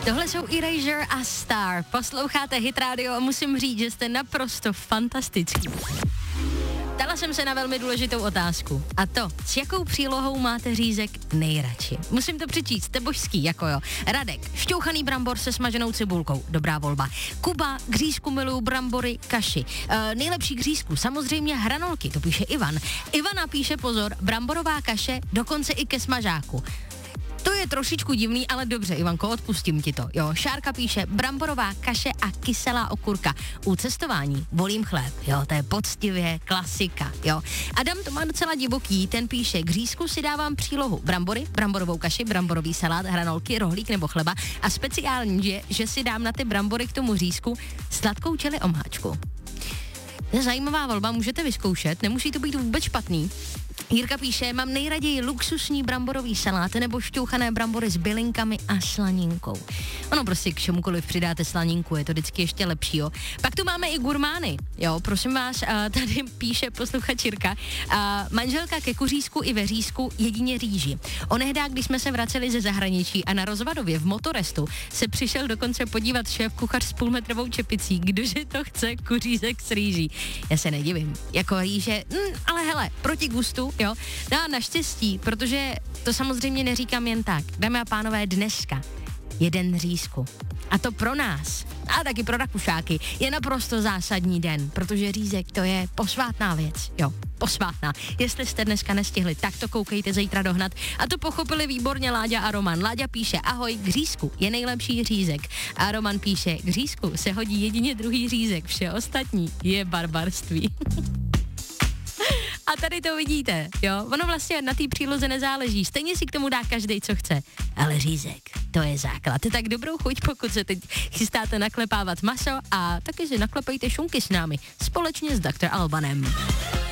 Tohle jsou Erasure a Star. Posloucháte Hit Radio a musím říct, že jste naprosto fantastický. Ptala jsem se na velmi důležitou otázku. A to, s jakou přílohou máte řízek nejradši? Musím to přečíst, jste božský, jako jo. Radek, šťouchaný brambor se smaženou cibulkou, dobrá volba. Kuba, k řízku miluju brambory, kaši. Nejlepší k řízku, samozřejmě hranolky, to píše Ivan. Ivana píše, pozor, bramborová kaše, dokonce i ke smažáku. To je trošičku divný, ale dobře, Ivanko, odpustím ti to. Jo, Šárka píše, bramborová kaše a kyselá okurka. U cestování volím chléb, jo, to je poctivě klasika, jo. Adam to má docela divoký, ten píše, k řízku si dávám přílohu brambory, bramborovou kaši, bramborový salát, hranolky, rohlík nebo chleba a speciální je, že si dám na ty brambory k tomu řízku sladkou čili omháčku. To je zajímavá volba, můžete vyzkoušet, nemusí to být vůbec špatný. Jirka píše, mám nejraději luxusní bramborový salát nebo šťouchané brambory s bylinkami a slaninkou. Ono prostě k čemukoliv přidáte slaninku, je to vždycky ještě lepší, jo. Pak tu máme i gurmány, jo, prosím vás, tady píše posluchač Jirka, manželka ke kuřízku i ve řízku jedině rýži. Onehdá, když jsme se vraceli ze zahraničí a na Rozvadově v Motorestu se přišel dokonce podívat šéf kuchař s půlmetrovou čepicí, kdože to chce kuřízek s rýží. Já se nedivím, jako rýže, ale hele, proti gustu, jo. No a naštěstí, protože to samozřejmě neříkám jen tak. Dámy a pánové, dneska je den řízku. A to pro nás, a taky pro Rakušáky, je naprosto zásadní den, protože řízek to je posvátná věc, jo. Posvátná. Jestli jste dneska nestihli, tak to koukejte zítra dohnat. A to pochopili výborně Láďa a Roman. Láďa píše, ahoj, k řízku je nejlepší řízek. A Roman píše, k řízku se hodí jedině druhý řízek, vše ostatní je barbarství. A tady to vidíte, jo, ono vlastně na té příloze nezáleží, stejně si k tomu dá každej, co chce, ale řízek, to je základ. Tak dobrou chuť, pokud se teď chystáte naklepávat maso a taky si naklepejte šunky s námi, společně s Dr. Albanem.